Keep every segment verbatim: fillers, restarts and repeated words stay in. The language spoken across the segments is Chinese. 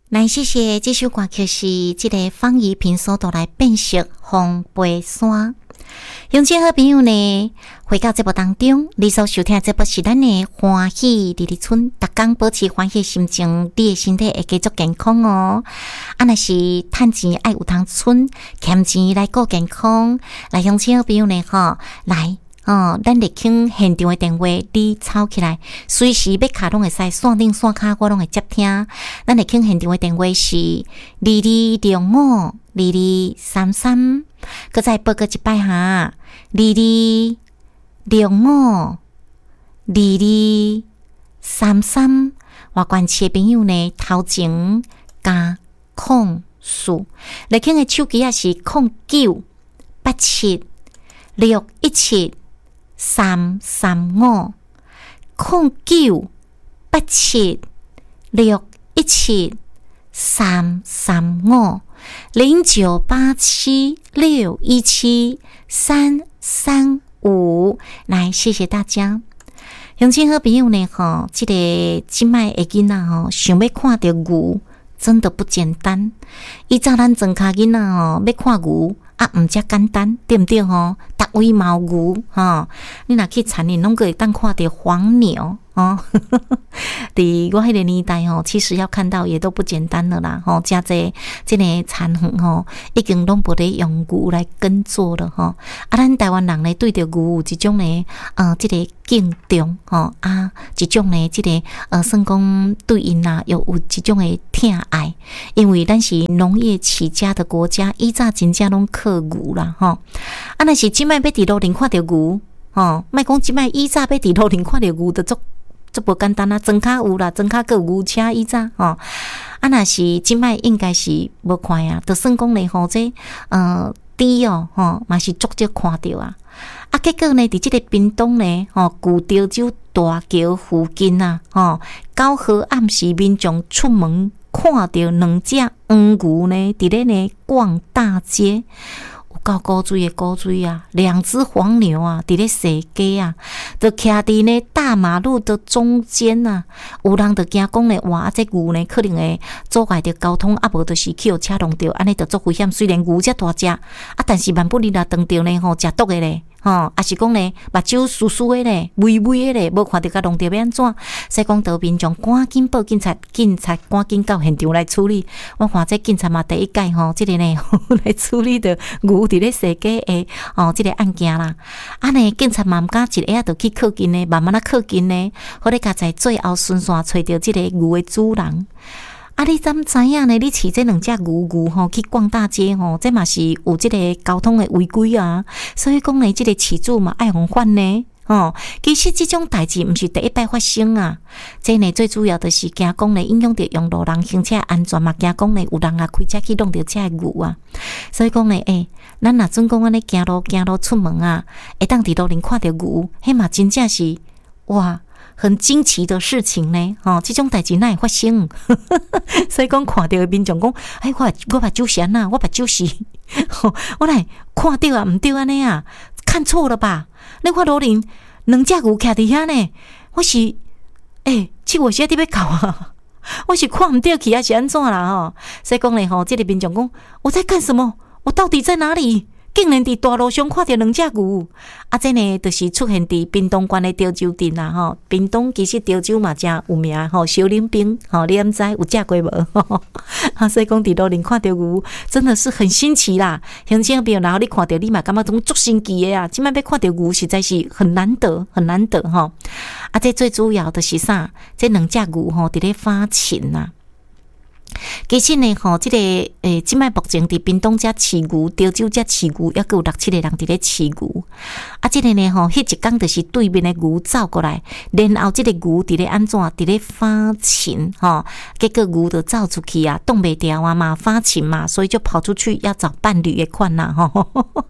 来，谢谢这首歌曲是这个方怡平所带来变色风飞山。乡亲好朋友呢，回到节目当中，你所收听的节目是咱的欢喜日日村，逐天保持欢喜心情，你的身体会继续健康哦。啊，若是趁钱爱有通存，欠钱来顾健康。来，乡亲好朋友呢，吼，来哦，咱嚟听现场的电话，你抄起来，随时要卡拢会使，线顶线卡我拢会接听。咱嚟听现场的电话是二二六五二二三三，搁再报告一摆哈，二二六五二二三三。外关切朋友呢，头前加空数，嚟听的手机也是空九八七六一七。三三五空九八七六一七三三五零九八七六一七三三五，来，谢谢大家。乡亲好朋友呢，吼，这个今麦的囡仔吼，想要看到牛，真的不简单。以早咱庄脚囡仔吼，要看牛。啊，毋遮简单，对毋对吼？逐位嘛有牛吼，你若去田里，拢可以当看到黄牛哦。伫我迄个年代吼，其实要看到也都不简单了啦吼。加这这个田园吼，已经拢无咧用牛来耕作了吼。啊，咱台湾人咧对着牛有一种咧呃，这个敬重吼啊，一种咧这个呃，算讲对因啊，又有一种诶疼爱，因为咱是农业起家的国家，以早真正拢靠牛啦吼。啊，若是即摆要伫路顶看到牛吼，莫讲即摆以早要伫路顶看到牛，就足足无简单啊！庄脚有啦，庄脚个有牛车以早吼。啊，若是即摆应该是无看啊，就算讲咧吼，这呃猪哦吼，嘛是足少看到啊。啊，结果呢，伫即个屏东呢，吼，旧潮州大桥附近啊，吼，到河暗时民众出门看到两只黄牛呢，伫咧呢逛大街。有够古锥的古锥啊，两只黄牛啊，伫咧踅街啊，就徛伫呢大马路的中间啊。有人就惊讲咧，哇，啊这牛呢可能会阻碍着交通，啊无就是去互车弄着，安尼就足危险。虽然牛遮大只，啊，但是万不利啦，当着呢吼食毒的咧。吼，也是讲咧，目睭疏疏的咧，微微的咧，无看到甲弄着要安怎？所以讲，得民众赶紧报警察，警察赶紧到现场来处理。我看这警察嘛，第一届吼，即、这个呢来处理着牛伫咧踅街的哦，即、这个案件啦。啊呢，警察嘛毋敢一下就去靠近呢，慢慢啊靠近呢，好咧，甲在最后顺线找着即个牛的主人。啊，你怎知影呢？你饲这两只牛牛吼去逛大街吼，这嘛是有这个交通的违规啊。所以讲呢，这个饲主嘛爱防范呢。吼，其实这种代志毋是第一摆发生啊。这呢最主要的是惊讲呢影响到用路人行车安全嘛，惊讲呢有人啊开车去弄到这个牛啊。所以讲呢，诶、欸，咱若准讲安尼行路行路出门啊，会当伫路顶看到牛，迄嘛真正是哇！很惊奇的事情呢，吼，这种代志哪会发生？所以讲看到的民众讲，哎，我我把酒闲呐，我把酒是，我来看到啊，唔对安尼啊，看错了吧？你看路顶两只牛徛伫遐呢，我是，哎、欸，这我现在伫要搞啊，我是看唔到去还是安怎啦？吼，所以讲咧，吼，这个民众讲，我在干什么？我到底在哪里？竟然伫大路上看到两只牛，啊！这呢，就是出现伫屏东县的潮州镇啦，吼。屏东其实潮州嘛真有名，吼，小林冰，吼，你毋知有食过无？啊，所以讲伫路顶看到牛，真的是很新奇啦。乡亲朋友，然后你看到你嘛感觉种足新奇的啊！即摆要看到牛，实在是很难得，很难得吼。啊，这最主要的是啥？这两只牛吼伫咧发情呐。其实呢，吼，这个诶，即摆目前伫屏东遮饲牛，潮州遮饲牛，还有六七个人伫咧饲牛。啊，这个呢，吼，迄一天就是对面的牛走过来，然后这个牛伫咧安怎？伫咧发情，吼，结果牛就走出去啊，挡袂掉啊嘛，发情嘛，所以就跑出去要找伴侣的款啦，吼。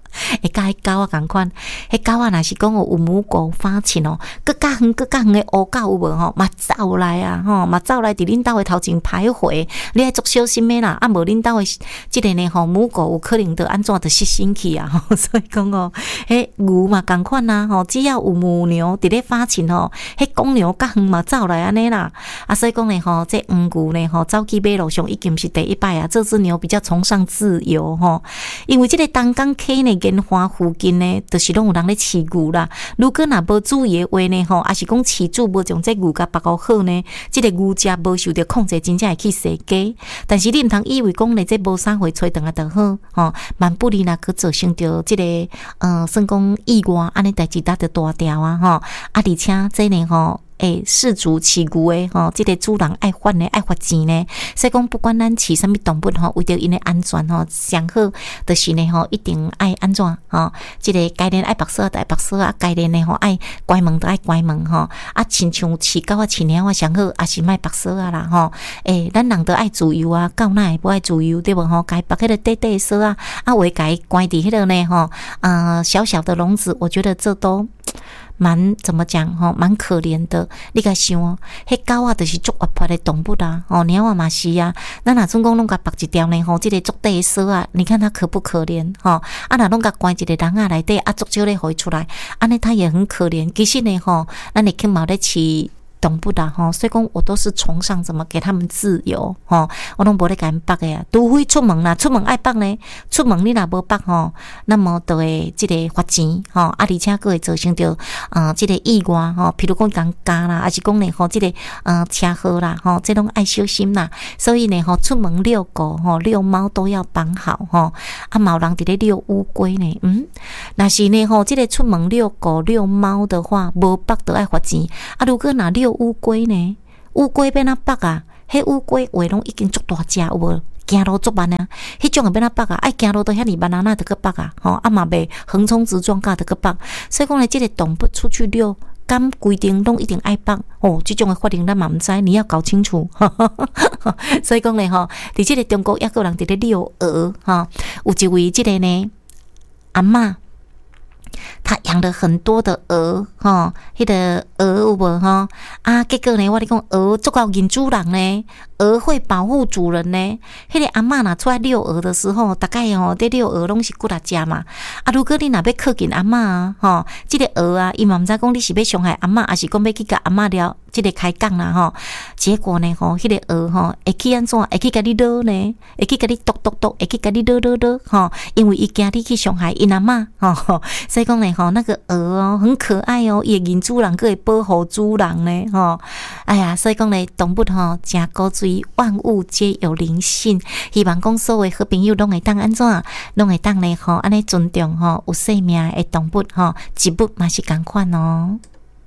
会甲迄狗仔共款，迄狗仔若是讲有母狗发情哦，搁较远搁较远的乌狗有无吼，嘛走来啊吼，嘛走来伫恁兜的头前徘徊，你爱足小心的啦，啊无恁兜的即个呢吼母狗有可能得安怎得失身去啊，吼，所以讲哦，迄牛嘛共款啊吼，只要有母牛伫咧发情吼，迄公牛较远嘛走来安尼啦，啊所以讲呢吼，这黄牛呢吼走去马路上已经是第一摆啊，这只牛比较崇尚自由吼，因为即个东港溪呢研花附近呢，就是拢有人咧饲牛啦。如果若无注意的话呢，吼，还是讲饲主无将这牛甲保护好呢，即个牛只无受到控制，真正会去死鸡。但是你毋通以为讲呢，这无啥会吹断啊就好，吼，万不利若去造成着即个呃，算讲意外，安尼代志搭着大条啊，吼，啊，而且这呢，吼。诶，饲主饲牛的吼，即、这个主人爱罚呢，爱罚钱呢。所以讲，不管咱饲什么动物吼，为着因的安全吼，上好就是呢吼，一定爱安怎吼，即、这个该练爱白色的爱白色啊，该练呢吼爱关门的爱关门吼。啊，亲像饲狗啊、饲猫啊，上好也是卖白色啊啦吼。诶，咱人都爱自由啊，狗哪会不爱自由对无吼？该白迄个短短的色啊，啊，为该关伫迄个呢吼，呃，小小的笼子，我觉得这都。蛮怎么讲吼，蛮可怜的。你甲想哦，迄狗啊，就是足活泼的动物啦，哦，猫啊嘛是啊。咱若总讲拢甲绑一条呢吼，即、这个足短的绳啊，你看它可不可怜吼？啊，若拢甲关一个笼啊内底，啊，足少咧互伊出来，安尼它也很可怜。其实呢吼，咱会去毛咧饲。懂不啦吼，所以讲我都是崇尚怎么给他们自由吼，我拢无咧甲因绑的啊，除非出门啦，出门爱绑呢，出门你若无绑吼，那么就会即个罚钱吼，啊，而且佫会造成着呃即、这个意外吼，譬如讲讲加啦，还是讲呢吼，即、这个呃车祸啦吼，这拢爱小心啦。所以呢吼，出门遛狗吼、遛猫都要绑好吼。啊，嘛有人伫咧遛乌龟呢，嗯，若是呢吼，即、这个出门遛狗、遛猫的话，无绑就爱罚钱。啊，如果若遛乌龟呢？乌龟要哪绑啊？迄乌龟话拢已经足大只，有无？行路足慢啊！迄种会要哪绑啊？爱行路都遐尼慢啊，哪得个绑啊？吼，啊嘛袂横冲直撞，甲得个绑。所以讲呢，即、这个动物出去遛，敢规定拢一定爱绑哦。即种的法令咱嘛毋知，你要搞清楚。所以讲呢，吼，伫即个中国也有人伫咧遛鹅，哈，有一位即个呢阿嬷。他养了很多的鹅，哈，迄个鹅有无哈？啊，结果呢，我咧讲鹅足够认主人呢，鹅会保护主人呢。迄个阿嬷若出来遛鹅的时候，大概吼在遛鹅拢是几啊只嘛。啊，如果你若要靠近阿嬷啊，吼，即个鹅啊，伊嘛毋知讲你是要伤害阿嬷，还是讲要去甲阿嬷聊即个开讲啦吼。结果呢，吼，迄个鹅吼会去安怎？会去甲你撸呢？会去甲你剁剁剁？会去甲你撸撸撸？吼，因为伊惊你去伤害因阿嬷，吼，所以讲呢。吼，那个鹅哦，很可爱哦，也认主人，可以保护主人呢，吼。哎呀，所以讲呢，动物吼，真古锥，万物皆有灵性。希望讲所有好朋友拢会当安怎，拢会当呢，吼，安尼尊重吼有生命的动物吼，植物嘛是同款哦。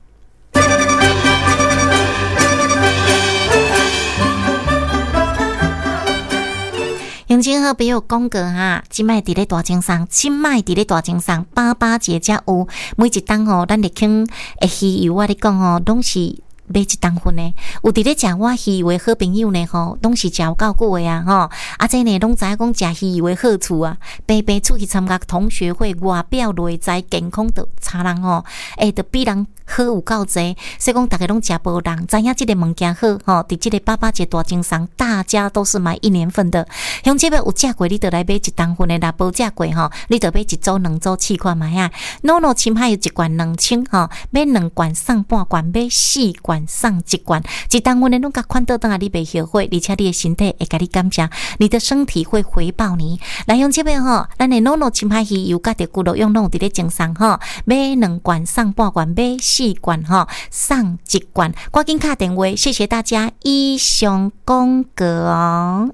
乡亲好朋友讲过哈，即摆伫咧大精上，即摆伫咧大精上，爸爸节才有每一档吼，咱入坑诶鱼油，我咧讲吼，拢是买一档份呢。有伫咧食我鱼油诶好朋友呢吼，拢是食有够久诶啊吼，啊这呢拢知影讲食鱼油诶好处啊，白白出去参加同学会，外表内在健康的差人吼，诶，就比人。好有够济，所以讲大家拢食无人，知影即个物件好吼。伫即个爸爸节大精上，大家都是买一年份的。乡亲们有食过，你就来买一当份的；若无食过吼，你就买一组、两组试看卖啊。诺诺深海有一罐两千吼，买两罐送半罐，买四罐送一罐。一当份的拢甲款倒当啊，你袂后悔，而且你的身体会甲你感谢，你的身体会回报你。来乡亲们吼，咱的诺诺深海鱼油甲着骨肉用拢伫咧精上吼，买两罐送半罐，买四。四罐哈，上一罐，赶紧打电话，谢谢大家，以上公告哦。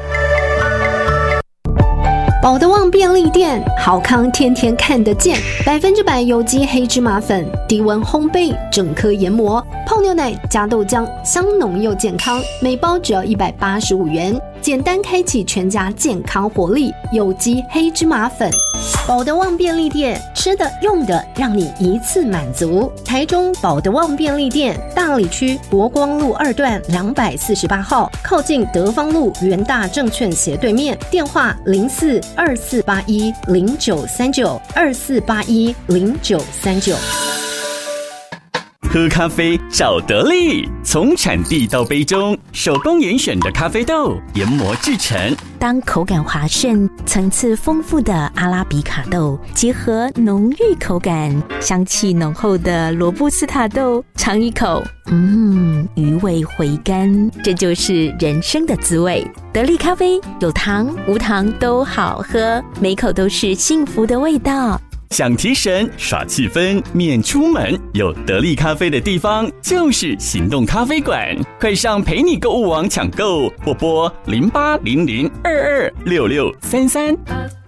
宝德旺便利店，好康天天看得见，百分之百有机黑芝麻粉，低温烘焙，整颗研磨，泡牛奶加豆浆，香浓又健康，每包只要一百八十五元。 简单开启全家健康活力。有机黑芝麻粉，宝德旺便利店，吃的用的让你一次满足。台中宝德旺便利店，大里区国光路二段两百四十八号，靠近德芳路元大证券斜对面。电话零四二四八一零九三九二四八一零九三九。 喝咖啡找得力，从产地到杯中，手工严选的咖啡豆研磨制成。 当口感滑顺、层次丰富的阿拉比卡豆结合浓郁口感、香气浓厚的罗布斯塔豆，尝一口，嗯，余味回甘，这就是人生的滋味。得力咖啡有糖无糖都好喝，每口都是幸福的味道。 想提神耍气氛免出门，有得力咖啡的地方就是行动咖啡馆，快上陪你购物网抢购，或拨零八零零二二六六三三。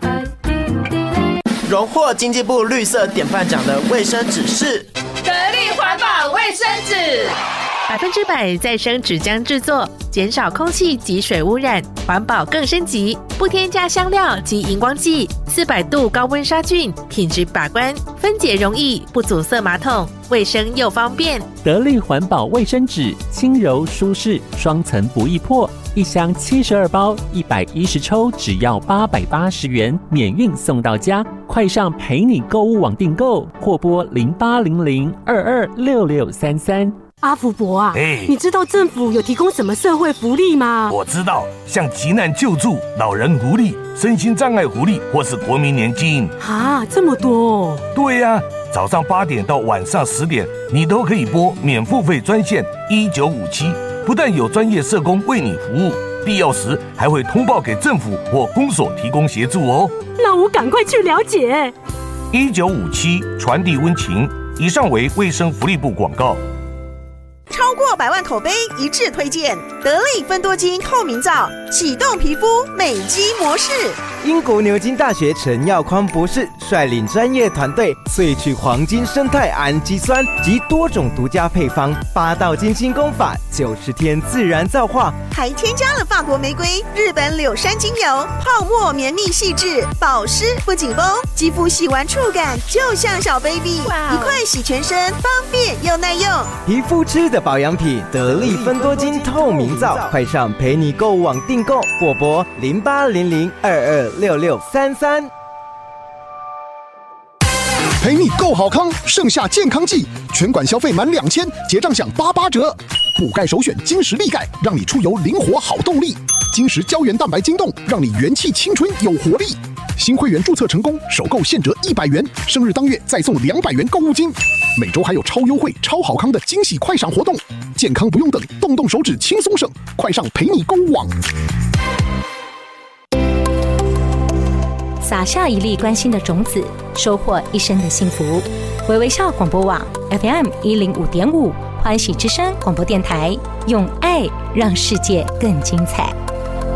荣获经济部绿色典范奖的卫生纸是得力环保卫生纸， 百分之百再生纸浆制作，减少空气及水污染，环保更升级，不添加香料及荧光剂，四百度高温杀菌，品质把关，分解容易，不阻塞马桶，卫生又方便。 得力环保卫生纸，轻柔舒适，双层不易破，一箱七十二包，一百一十抽，只要八百八十元，免运送到家。快上陪你购物网订购，或拨零八零零二二六六三三。 阿福伯啊， 哎， 你知道政府有提供什么社会福利吗？ 我知道，像急难救助、老人福利、身心障碍福利，或是国民年金。 啊，这么多哦！ 对呀、啊，早上八点到晚上十点，你都可以拨免付费专线一九五七，不但有专业社工为你服务，必要时还会通报给政府或公所提供协助哦。 那我赶快去了解。 一九五七传递温情，以上为卫生福利部广告。 超过百万口碑一致推荐得力芬多精透明皂，启动皮肤美肌模式。 英国牛津大学陈耀匡博士率领专业团队萃取黄金生态氨基酸及多种独家配方，八道精心工法，九十天自然皂化， 还添加了法国玫瑰、日本柳杉精油，泡沫绵密细致，保湿不紧绷，肌肤洗完触感就像小 baby， 一块洗全身，方便又耐用。 皮肤吃的保养品，得力芬多精透明皂，快上陪你购物网订购，或拨零八零零二二六六三三。 陪你购好康，盛夏健康季，全馆消费满两千，结账享八八折。补钙首选金石力钙，让你出游灵活好动力。金石胶原蛋白晶冻，让你元气青春有活力。新会员注册成功，首购现折一百元，生日当月再送两百元购物金。每周还有超优惠、超好康的惊喜快闪活动，健康不用等，动动手指轻松省，快上陪你购物网。 撒下一粒关心的种子，收获一生的幸福。微微笑广播网 F M 一零五点五，欢喜之声广播电台，用爱让世界更精彩。